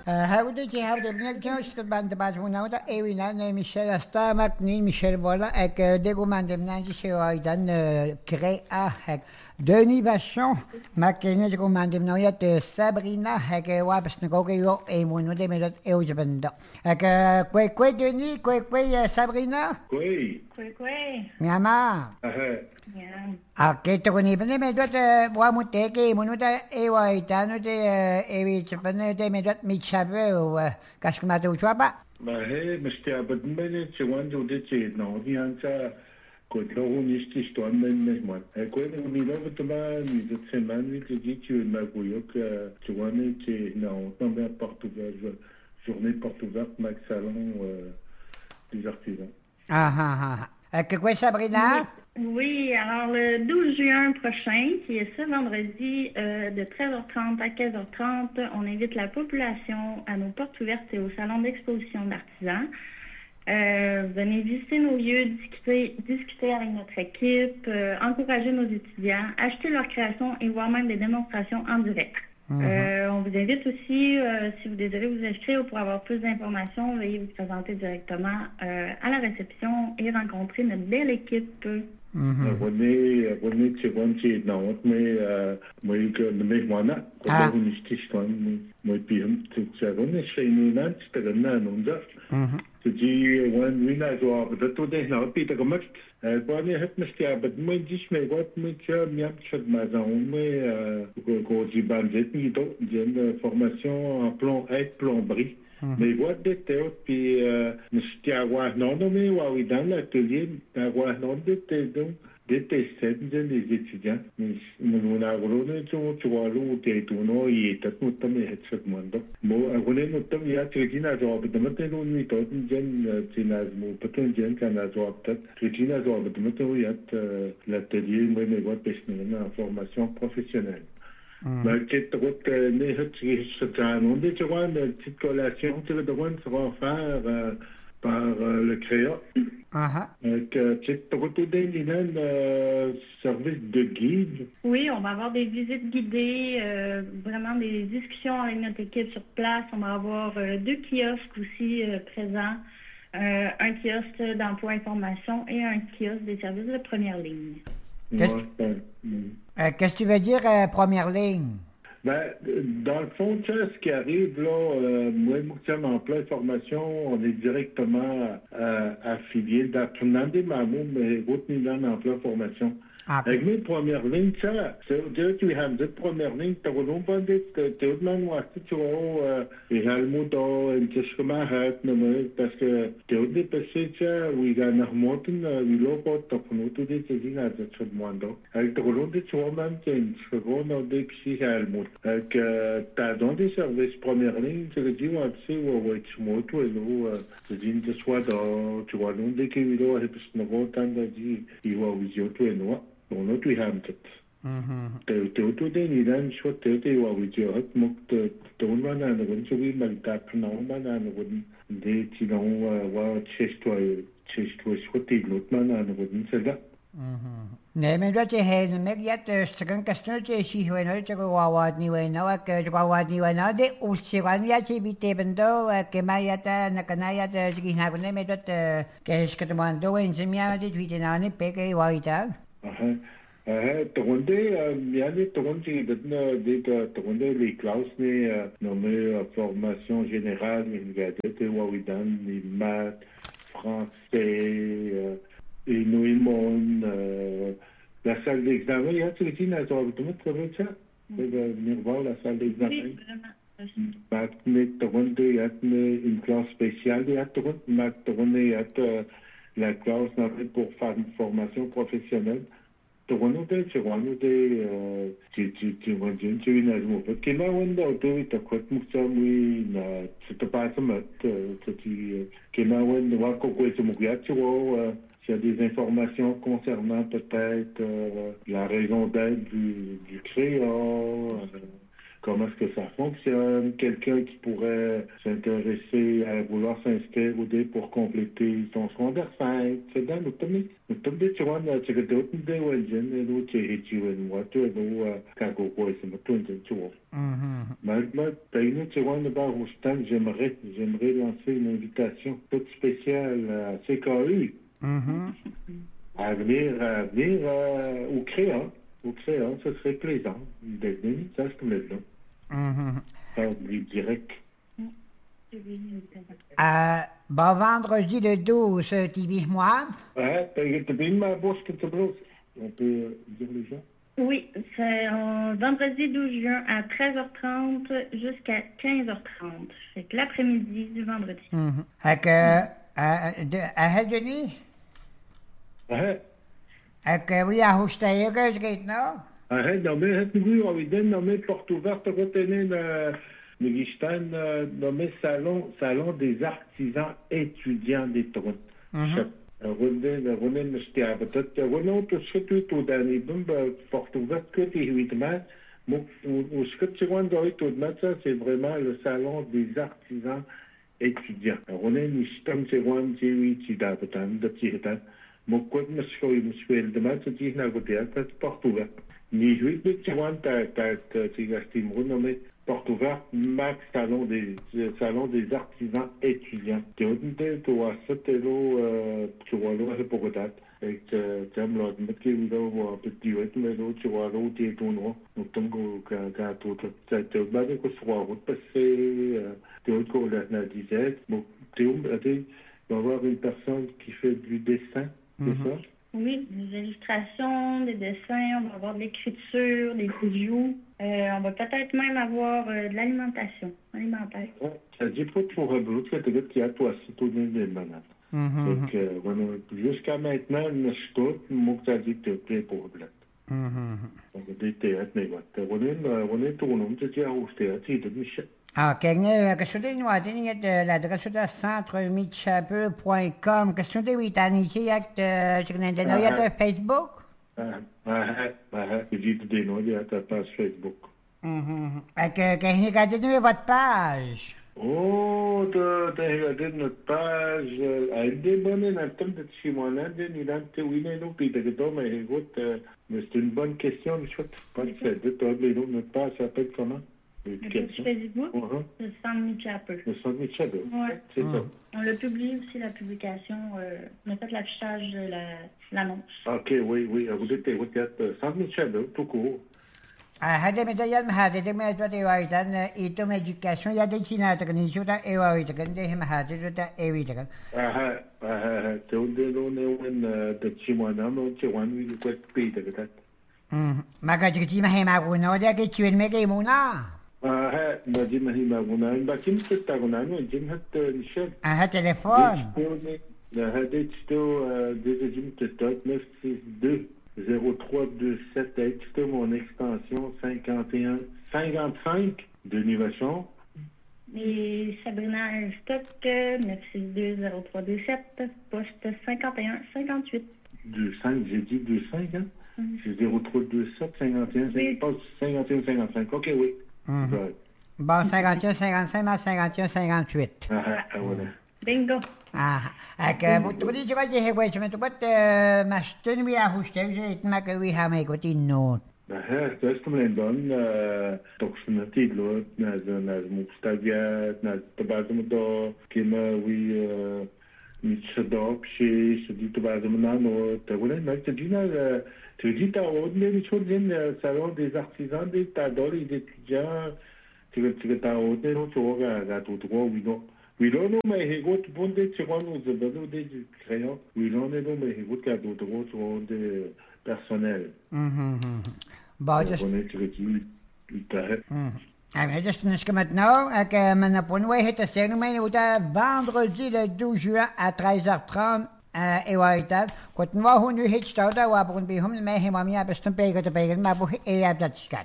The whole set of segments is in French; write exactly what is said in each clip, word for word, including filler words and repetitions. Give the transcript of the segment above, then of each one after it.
هاودي جي هاودي بنيك جوش بند باز وناودا ايوي نان ميشيل استامك نين ميشيل بولا اك ديغو مان دمنانجي شوايدان كري اهك دوني باشون ما كيني ديغو مان دمنويا سابرينا هك وابس نغوغي يو ايمونو دي ميدات ايوج بندا هك كوي كوي دوني كوي كوي سابرينا كوي كوي كوي مياما اها يا Aquí te con ibne me dot wa muteke munuta e wa itano te e vi chapane te me dot mi chabe o kashma tu chapa. ما هي مستعبد من تشوان جو دي تشي نو دي انسا كنت لو نيشتي شتوان من نجمان كوي لو نيلو بتما نيزت سمان وي تجي تشي ما كويوك تشوان تشي نو تنبه porte ouverte journée porte ouverte Max Salon des artisans. Ah ah ah. Que quoi Sabrina? Oui, alors le douze juin prochain, qui est ce vendredi, euh, de treize heures trente à quinze heures trente, on invite la population à nos portes ouvertes et au salon d'exposition d'artisans. Euh, venez visiter nos lieux, discuter, discuter avec notre équipe, euh, encourager nos étudiants, acheter leurs créations et voir même des démonstrations en direct. Mhm. Euh, on vous invite aussi, euh, si vous désirez vous inscrire ou pour avoir plus d'informations, veuillez vous présenter directement euh, à la réception et rencontrer notre belle équipe. René, René تشوان تشي نو مي مي كمي مانا Ah. كنت نيشتي شتوان مي بيهم تشوان شينونان تشتغلنا نونجا Mhm. تجي وين وين جو بدتو ده نو بي تكمل باني هت مستعبد ما يجيش ما يقعد ما تشا ميام تشد ما زاون ما كو جيبان زيت نيدو جن فورماسيون ان بلان ايت بلان بري Mais what de teo pi nishti agua no no me wa widan l'atelier agua no de te donc de te set les étudiants mais nous na grone tu tu wa lu te tu no i ta tu ta me het set mando mo agone no tam ya trigina jo ab de mate no ni to jen tina mo patun jen kana jo ab ta trigina jo ab de mate ya l'atelier moi me wa pesne na formation professionnelle. ما كنت قلت ليه كان on dit tu vois une petite collation tu veux devoir sera faire par le créa Ah que tu te retrouves dans un service de guide. Oui, on va avoir des visites guidées, euh, vraiment des discussions avec notre équipe sur place. On va avoir euh, deux kiosques aussi euh, présents, euh, un kiosque d'emploi information et un kiosque des services de première ligne. Qu'est-ce Ouais, ben, mm. Euh, Qu'est-ce que tu veux dire euh, première ligne? Ben, dans le fond, tu sais, ce qui arrive, là, euh, moi, Moutiam Emploi et Formation, on est directement euh, affilié d'Apprenant des Mamou, mais Route Milan Emploi et Formation. Ah, Avec mes premières lignes, ça, c'est-à-dire que tu as deux premières lignes, tu as pas dit que tu as demandé moi, tu vois, et Helmut, et tu sais comment être, parce que tu as dépassé, ça, où il y a un remontant, il a pas de temps, tu dis, tu dis, tu as demandé. Avec tu as dit, tu vois, même, tu as une seconde, on dit que c'est Helmut. Avec, tu as donné des services première ligne, tu as dit, ouais, tu sais, ouais, ouais, tu m'as tout, et là, tu dis, tu sois dans, tu vois, non, dès qu'il y a, et puis, tu n'as pas dit, il va vision, tout et là. On a tout hamtet. Te te to de ni dan shot te te wa wi jo hat mok te to ma na na gun chubi mal ta na ma na na gun de ti no wa chesto chesto shot te lot ma na na gun sega. Nee, men dat je heen met je stukken kastje zie je nou te wat nieuwe nou ik wat nieuwe nou de oesiwan ja je bite bendo ke maya ta na kana ya te ski na ne met dat ke is ke man do en ze mia dit wie na ne pe ke wa ita. Aha. Aha, toronde ya ne toronde de de toronde les classes ne nommé formation générale université de Wawidan, les maths, français et Noémon, la salle d'examen, il y a tout le temps, tu vas tout trouver ça, tu vas venir voir la salle d'examen. Oui, vraiment. Maths, mais toronde, il y a une classe spéciale, il y a toronde, maths, toronde, il y a la classe pour faire une formation professionnelle. Toronto te Toronto te ti ti ti wan jin ti na mo pe ke ma wan da to ta kwat mu sa mu na ti ta pa sa ma ti ti ke ma wan wa ko ko ti mu ya ti wo s'il y a des informations concernant peut-être euh, la raison d'être du, du créa, euh, comment est-ce que ça fonctionne, quelqu'un qui pourrait s'intéresser à vouloir s'inscrire ou des pour compléter son secondaire cinq. C'est dans le premier. Le premier, tu vois, tu as d'autres idées, ouais, j'ai une autre qui est tu vois, moi, tu vois, quand on voit, c'est ma tourne, tu vois. Maintenant, tu as une autre, tu vois, le bar au stand, j'aimerais, j'aimerais lancer une invitation toute spéciale à C K U. À venir, à venir euh, au créant. Au créant, ce serait plaisant. D'être venu, ça, c'est comme là. Faire du direct. Euh, bon, vendredi le douze, tu vis moi? Ouais, t'as bien ma bouche que tu brosses. On peut euh, dire les gens? Oui, c'est euh, vendredi douze juin à treize heures trente jusqu'à quinze heures trente. C'est que l'après-midi du vendredi. Mm-hmm. Fait que, euh, de, à Denis? Ouais. Fait que, oui, à Houstaiga, je gate, non? Ouais, nommé, het nu al idee, nommé porte ouverte, retenez le, le Gistan, nommé salon, salon des artisans étudiants des Toronto. René, René, le stia, peut-être, René, tout ce que tu as donné, donc, porte ouverte que tu es huit mètres. Bon, ce que tu vois dans les taux de maths, ça, c'est vraiment le salon des artisans étudiants. René, nous sommes, c'est vraiment, c'est huit, c'est d'abord, de tirer. Mon quoi, monsieur, monsieur, le maths, c'est une agotée, c'est porte ouverte. Ni huit, mais tu vois, t'as, t'as, t'as, tu as nommé porte ouverte, Max, salon des, salon des artisans étudiants. Tu as une tête, tu vois, ça, t'es là, tu vois, là, c'est pour date. Et tu aimes là, tu mets que là, un petit rythme, mais là, tu vois, là, tu es tout noir. Donc, tu as, quand tu as, tu as, basé que sur la route passée, tu as autre qu'on a disait. Bon, tu es, il va y avoir une personne qui fait du dessin, c'est ça? Oui, des illustrations, des dessins, on va avoir de l'écriture, des bijoux. Euh, on va peut-être même avoir euh, de l'alimentation alimentaire. Ouais, ça dit pas pour un boulot, tu as qui a toi, c'est tout le monde malade. Donc, euh, voilà, jusqu'à maintenant, je suis tout, moi, tu as dit que tu es prêt pour le plat. Donc, des théâtres, mais voilà. On est, on est tout le monde, tu dis, ah, au théâtre, c'est de Michel. Ah, Kenya, question de nous, de l'adresse de centre mitchapeux point com. Question de oui, t'as initié avec de Facebook? Ah, ah, ah, je dis tout des noms, il y a ta page Facebook. Fait que, Kenya, regardez-nous votre page. Oh, t'as regardé notre page. Elle est bonne, dans le temps de chez moi, là, il a été oui, mais non, puis t'as dit, mais écoute, mais c'est une bonne question, je sais pas si c'est dit, t'as dit, notre page s'appelle comment? Le Facebook, uh-huh. Le centre Mitchapeux. Le centre Mitchapeux, ouais. C'est uh-huh. ça. On l'a publié aussi, la publication, euh, on a fait l'affichage de l'annonce. La, OK, oui, oui, vous dites, vous dites, centre Mitchapeux, tout court. هذا متجد هذا تم يتوتي وايتان إيتم education يا دينا تكني شو تا إيوا تكن ده ما هذا شو تا إيوي تكن. آه آه تقول ده لونه وين تشيمون نامو تشوان ويلو كوت بيتا كده. هم ما كتجي ما هي ما قلنا وده كتشوين ميجي مونا. آه ما دي ما هي ما قلنا لكن تتاقنا نو جم هت نشر. آه تلفون. هذا تشتو ده جم تتاق نفس ده. zéro trois deux sept, texte mon extension cinquante et un cinquante-cinq de Nivachon. Et Sabrina Stock neuf six deux zéro trois deux sept, poste cinquante et un cinquante-huit. deux cinq, j'ai dit deux cinq, hein? Mm-hmm. C'est zéro trois deux sept, cinquante et un, oui. Poste cinquante et un cinquante-cinq. OK, oui. Mm-hmm. Ouais. Bon, cinquante et un cinquante-cinq, mais cinquante et un cinquante-huit. Ah, ah, ah voilà. Bingo. Ah, ak mutuli juga je hewe cuma tu bat mastun wi a hustel je itma ke wi ha mai ko tinno. Ah, det är som en don toxna tidlo na na mustagia na tabazum do kima wi mitchadop shi shi tabazum na no ta wala na tidina tu dis ta odne ni chodin salon des artisans des ta doli des étudiants tu tu ta odne no choga ga tu tu wi no Oui, là, non, mais écoute, bon, des tirons nos abonnés, des crayons. Oui, là, on est non, mais écoute, qu'il y a d'autres tirons des personnels. Hum, bon, juste. On est tiré du terrain. Alors, juste une seconde maintenant, avec mon point, c'est c'est nous, mais vendredi le douze juin à treize heures trente. Et ouais, quand nous avons eu hitch starter, ou après nous avons mais mamie a besoin de payer que de payer, mais pour et à la chat.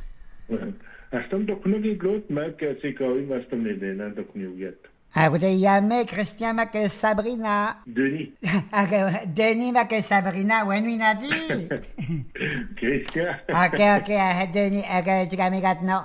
Aston donc nous dit l'autre, mais c'est quand même Aston les deux, donc nous y est. Ah, vous avez yamé Christian Mac Sabrina. Denis. Denis Mac Sabrina, ouais, nous n'a dit. Christian. Ok, ok, Denis, ok, tu as mis maintenant.